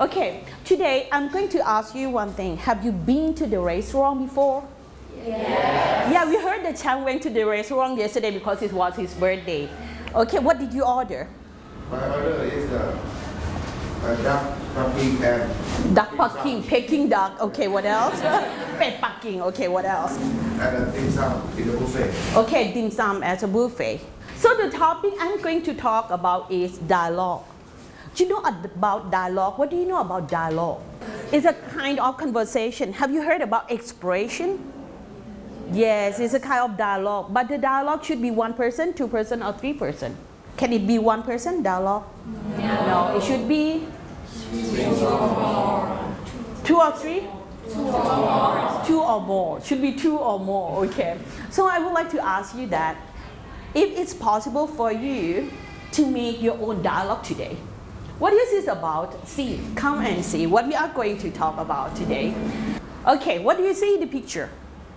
Okay, today I'm going to ask you one thing. Have you been to the restaurant before? Yes. Yeah, we heard that Chang went to the restaurant yesterday because it was his birthday. Okay, what did you order? My order is duck Peking and Duck Peking, Peking duck. Okay, what else? Pet Peking. Okay, what else? and dim sum in the buffet. Okay, dim sum as a buffet. So the topic I'm going to talk about is dialogue. Do you know about dialogue? What do you know about dialogue? It's a kind of conversation. Have you heard about expression? Yes, it's a kind of dialogue. But the dialogue should be one person, two person, or three person. Can it be one person dialogue? No, it should be two or three? Two or more. Should be two or more. Okay. So I would like to ask you that if it's possible for you to make your own dialogue today. What is this about? See, come and see what we are going to talk about today. Okay, what do you see in the picture?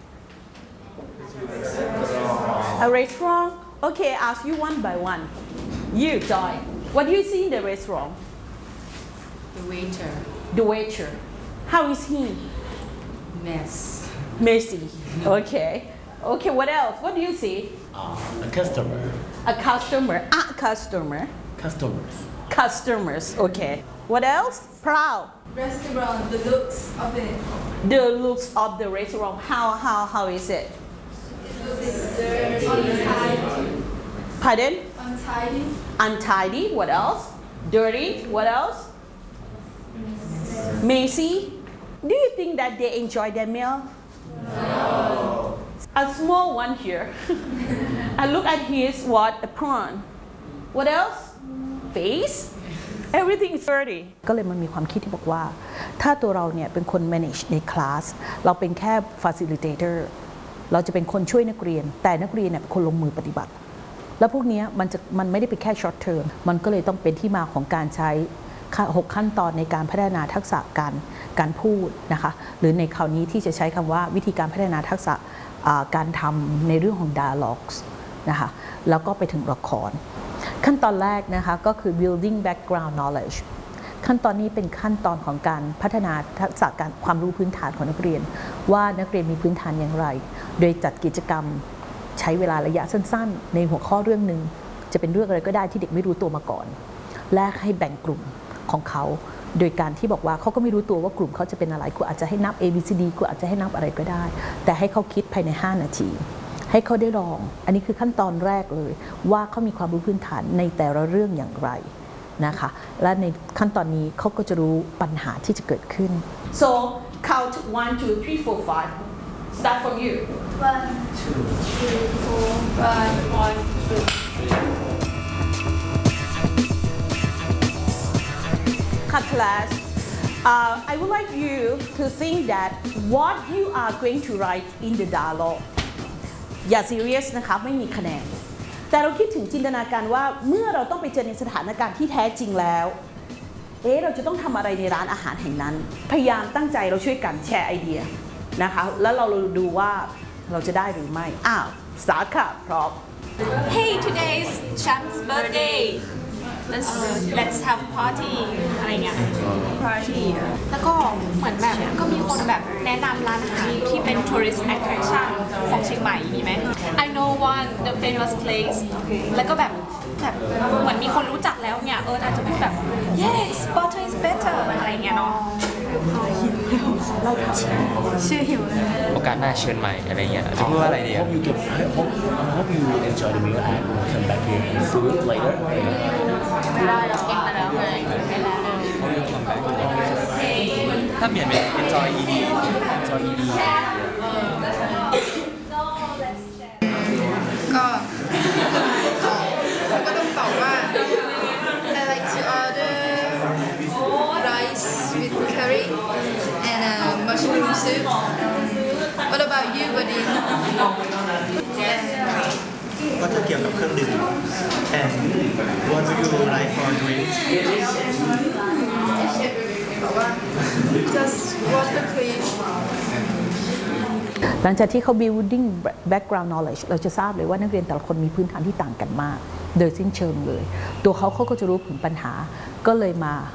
A restaurant? Okay, I ask you one by one. You, Joy, what do you see in the restaurant? The waiter. The waiter. How is he? Messy. Okay. Okay, what else? What do you see? A customer. A customer. A customer. Customers. Okay. What else? Proud. Restaurant, the looks of it. The looks of the restaurant. How is it? Untidy. Pardon? Untidy. Untidy. What else? Dirty. What else? Messy. Do you think that they enjoy their meal? No. A small one here. And look at his what? A prawn. What else? Face. Everything is dirty. ก็เลยมันมีความคิดที่บอกว่าถ้าตัวเราเนี่ยเป็นคน manage ในคลาสเราเป็นแค่ facilitator เราจะเป็นคนช่วยนักเรียนแต่นักเรียนเนี่ยเป็นคนลงมือปฏิบัติแล้วพวกนี้มันไม่ได้เป็นแค่ short term มันก็เลยต้องเป็นที่มาของการใช้6ขั้นตอนในการพัฒนาทักษะการพูดนะคะหรือในคราวนี้ที่จะใช้คำว่าวิธีการพัฒนาทักษะการทำในเรื่องของ dialogues นะคะแล้วก็ไปถึงละครขั้นตอนแรกนะคะก็คือ building background knowledge ขั้นตอนนี้เป็นขั้นตอนของการพัฒนาทักษะการความรู้พื้นฐานของนักเรียนว่านักเรียนมีพื้นฐานอย่างไรโดยจัดกิจกรรมใช้เวลาระยะสั้นๆในหัวข้อเรื่องหนึ่งจะเป็นเรื่องอะไรก็ได้ที่เด็กไม่รู้ตัวมาก่อนและให้แบ่งกลุ่มของเขาโดยการที่บอกว่าเขาก็ไม่รู้ตัวว่ากลุ่มเขาจะเป็นอะไรคุณอาจจะให้นับ A B C D คุณอาจจะให้นับอะไรก็ได้แต่ให้เขาคิดภายใน5 นาทีให้เขาได้ลองอันนี้คือขั้นตอนแรกเลยว่าเขามีความรู้พื้นฐานในแต่ละเรื่องอย่างไรนะคะและในขั้นตอนนี้เขาก็จะรู้ปัญหาที่จะเกิดขึ้น so count 1 2 3 4 5 start from you 1 2 3 4 5 1 Cut class. I would like you to think that what you are going to write in the dialogue อย่า serious นะคะไม่มีคะแนนแต่เราคิดถึงจินตนาการว่าเมื่อเราต้องไปเจอในสถานการณ์ที่แท้จริงแล้วเราจะต้องทำอะไรในร้านอาหารแห่งนั้นพยายามตั้งใจเราช่วยกันแชร์ไอเดียนะคะแล้วเราดูว่าเราจะได้หรือไม่สตาร์ทค่ะพร้อม Hey, today's Chang's birthday. Let's have party อะไรเงี้ย party แล้วก็เหมือนแบบก็มีคนแบบแนะนำร้านอาหารที่เป็น tourist attraction ของเชียงใหม่มีไหม I know one the famous place แล้วก็แบบเหมือนมีคนรู้จักแล้วเนี่ยอาจจะพูดแบบ yes butter is better อะไรเงี้ยเนาะเราชื่อหิวโอกาสหน้าเชิญใหม่อะไรเงี้ยจะพูดว่าอะไรดี Hope you enjoy the meal and come back here and food later. ได้เราเก่งมาแล้วไงไม่แล้วถ้าเปลี่ยนเป็น enjoy ed ก็ต้องตอบว่า I like to order rice with curry and mushroom soup. What about you, buddy? Yes. ก็จะเกี่ยวกับเครื่องดื่ม and what do you like for drinks บอกว่า just water please หลังจากที่เขา building background knowledge เราจะทราบเลยว่านักเรียนแต่ละคนมีพื้นฐานที่ต่างกันมากโดยสิ้นเชิงเลยตัวเขาก็จะรู้ถึงปัญหาก็เลยมา